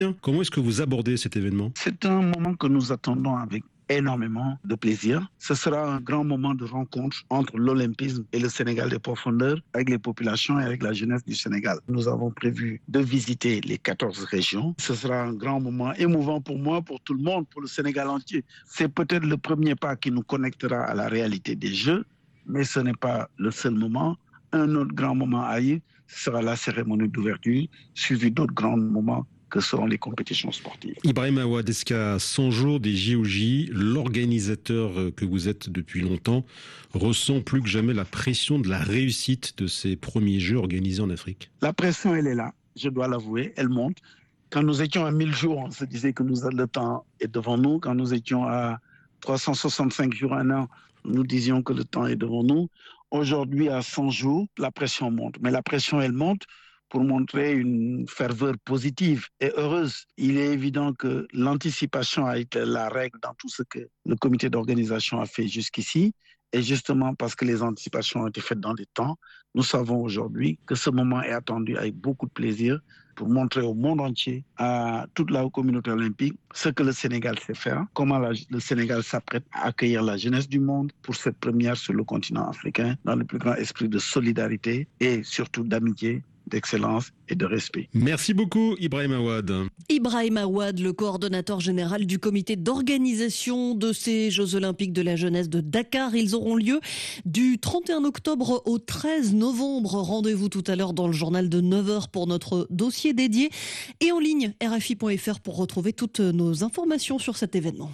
Comment est-ce que vous abordez cet événement? C'est un moment que nous attendons avec énormément de plaisir. Ce sera un grand moment de rencontre entre l'olympisme et le Sénégal des profondeurs, avec les populations et avec la jeunesse du Sénégal. Nous avons prévu de visiter les 14 régions. Ce sera un grand moment émouvant pour moi, pour tout le monde, pour le Sénégal entier. C'est peut-être le premier pas qui nous connectera à la réalité des Jeux, mais ce n'est pas le seul moment. Un autre grand moment à y, ce sera la cérémonie d'ouverture, suivi d'autres grands moments que seront les compétitions sportives. Ibrahim Awad, est-ce qu'à 100 jours des JOJ, l'organisateur que vous êtes depuis longtemps ressent plus que jamais la pression de la réussite de ces premiers Jeux organisés en Afrique? La pression, elle est là, je dois l'avouer, elle monte. Quand nous étions à 1000 jours, on se disait que le temps est devant nous. Quand nous étions à 365 jours, un an, nous disions que le temps est devant nous. Aujourd'hui, à 100 jours, la pression monte. Mais la pression, elle monte pour montrer une ferveur positive et heureuse. Il est évident que l'anticipation a été la règle dans tout ce que le comité d'organisation a fait jusqu'ici. Et justement, parce que les anticipations ont été faites dans des temps, nous savons aujourd'hui que ce moment est attendu avec beaucoup de plaisir pour montrer au monde entier, à toute la communauté olympique, ce que le Sénégal sait faire, comment le Sénégal s'apprête à accueillir la jeunesse du monde pour cette première sur le continent africain, dans le plus grand esprit de solidarité et surtout d'amitié, d'excellence et de respect. Merci beaucoup Ibrahim Awad. Ibrahim Awad, le coordonnateur général du comité d'organisation de ces Jeux Olympiques de la jeunesse de Dakar. Ils auront lieu du 31 octobre au 13 novembre. Rendez-vous tout à l'heure dans le journal de 9h pour notre dossier dédié et en ligne rfi.fr pour retrouver toutes nos informations sur cet événement.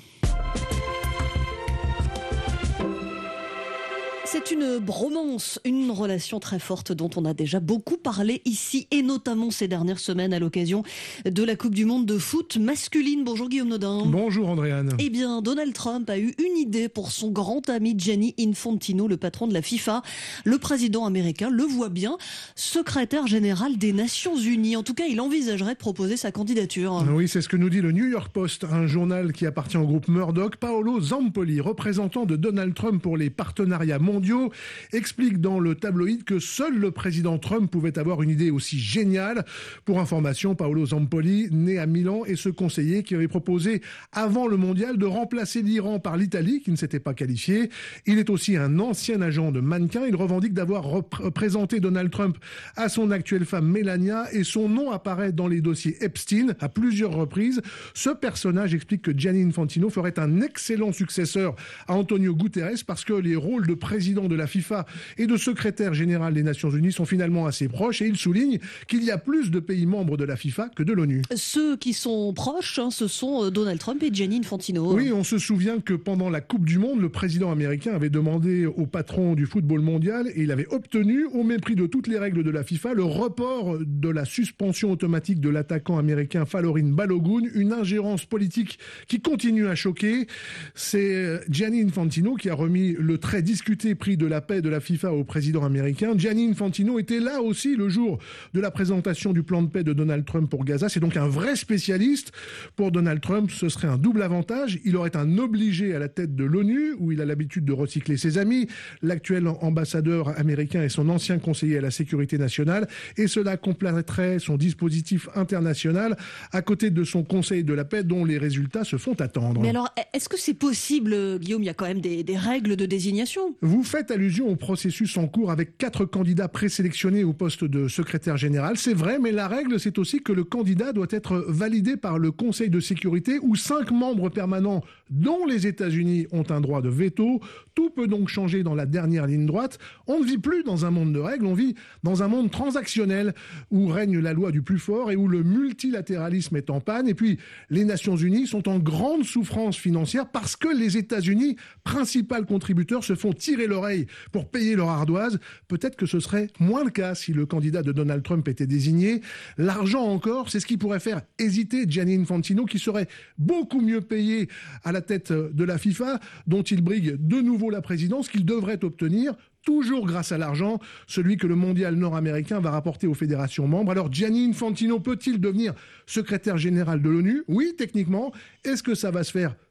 C'est une bromance, une relation très forte dont on a déjà beaucoup parlé ici et notamment ces dernières semaines à l'occasion de la Coupe du Monde de foot masculine. Bonjour Guillaume Nodin. Bonjour Andréane. Eh bien, Donald Trump a eu une idée pour son grand ami Gianni Infantino, le patron de la FIFA. Le président américain le voit bien, secrétaire général des Nations Unies. En tout cas, il envisagerait de proposer sa candidature. Oui, c'est ce que nous dit le New York Post, un journal qui appartient au groupe Murdoch. Paolo Zampoli, représentant de Donald Trump pour les partenariats mondiaux, explique dans le tabloïd que seul le président Trump pouvait avoir une idée aussi géniale. Pour information, Paolo Zampoli, né à Milan, est ce conseiller qui avait proposé avant le mondial de remplacer l'Iran par l'Italie, qui ne s'était pas qualifiée. Il est aussi un ancien agent de mannequin. Il revendique d'avoir présenté Donald Trump à son actuelle femme Melania et son nom apparaît dans les dossiers Epstein à plusieurs reprises. Ce personnage explique que Gianni Infantino ferait un excellent successeur à Antonio Guterres parce que les rôles de président de la FIFA et de secrétaire général des Nations Unies sont finalement assez proches et il souligne qu'il y a plus de pays membres de la FIFA que de l'ONU. Ceux qui sont proches, ce sont Donald Trump et Gianni Infantino. Oui, on se souvient que pendant la Coupe du Monde, le président américain avait demandé au patron du football mondial et il avait obtenu, au mépris de toutes les règles de la FIFA, le report de la suspension automatique de l'attaquant américain Falorin Balogun, une ingérence politique qui continue à choquer. C'est Gianni Infantino qui a remis le très discuté prix de la paix de la FIFA au président américain. Gianni Infantino était là aussi le jour de la présentation du plan de paix de Donald Trump pour Gaza. C'est donc un vrai spécialiste. Pour Donald Trump, ce serait un double avantage. Il aurait un obligé à la tête de l'ONU, où il a l'habitude de recycler ses amis, l'actuel ambassadeur américain et son ancien conseiller à la sécurité nationale. Et cela compléterait son dispositif international à côté de son conseil de la paix, dont les résultats se font attendre. Mais alors, est-ce que c'est possible, Guillaume? Il y a quand même des règles de désignation. Vous faites allusion au processus en cours avec 4 candidats présélectionnés au poste de secrétaire général. C'est vrai, mais la règle, c'est aussi que le candidat doit être validé par le Conseil de sécurité où 5 membres permanents, dont les États-Unis, ont un droit de veto. Tout peut donc changer dans la dernière ligne droite. On ne vit plus dans un monde de règles, on vit dans un monde transactionnel où règne la loi du plus fort et où le multilatéralisme est en panne. Et puis, les Nations Unies sont en grande souffrance financière parce que les États-Unis, principal contributeur, se font tirer l'oreille pour payer leur ardoise. Peut-être que ce serait moins le cas si le candidat de Donald Trump était désigné. L'argent encore, c'est ce qui pourrait faire hésiter Gianni Infantino, qui serait beaucoup mieux payé à la tête de la FIFA, dont il brigue de nouveau la présidence, qu'il devrait obtenir toujours grâce à l'argent, celui que le mondial nord-américain va rapporter aux fédérations membres. Alors Gianni Infantino peut-il devenir secrétaire général de l'ONU? Oui, techniquement. Est-ce que ça va se faire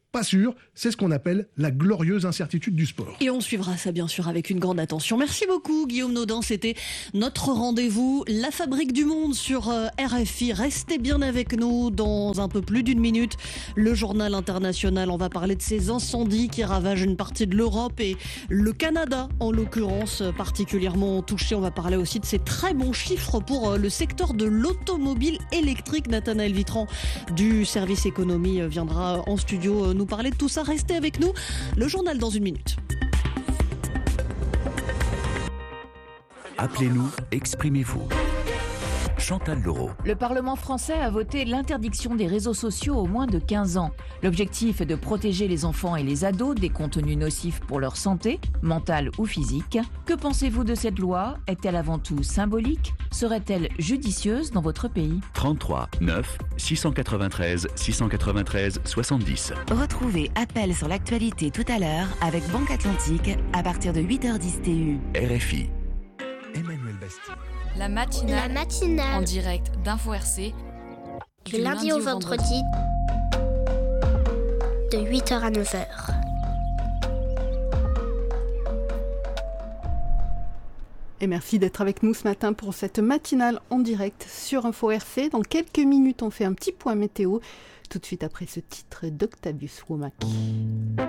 Pas sûr, c'est ce qu'on appelle la glorieuse incertitude du sport. Et on suivra ça bien sûr avec une grande attention. Merci beaucoup Guillaume Naudin, c'était notre rendez-vous La Fabrique du Monde sur RFI. Restez bien avec nous dans un peu plus d'une minute. Le journal international, on va parler de ces incendies qui ravagent une partie de l'Europe et le Canada en l'occurrence particulièrement touché. On va parler aussi de ces très bons chiffres pour le secteur de l'automobile électrique. Nathanaël Vitran du service économie viendra en studio nous parler de tout ça. Restez avec nous. Le journal dans une minute. Appelez-nous, exprimez-vous. Chantal Leroux. Le Parlement français a voté l'interdiction des réseaux sociaux aux moins de 15 ans. L'objectif est de protéger les enfants et les ados des contenus nocifs pour leur santé, mentale ou physique. Que pensez-vous de cette loi ? Est-elle avant tout symbolique ? Serait-elle judicieuse dans votre pays ? 33 9 693 693 70. Retrouvez Appel sur l'actualité tout à l'heure avec Banque Atlantique à partir de 8h10 TU. RFI. Emmanuel Bastille. La matinale en direct d'Info RC. Du lundi au vendredi, de 8h à 9h. Et merci d'être avec nous ce matin pour cette matinale en direct sur Info RC. Dans quelques minutes, on fait un petit point météo. Tout de suite après ce titre d'Octavius Womack.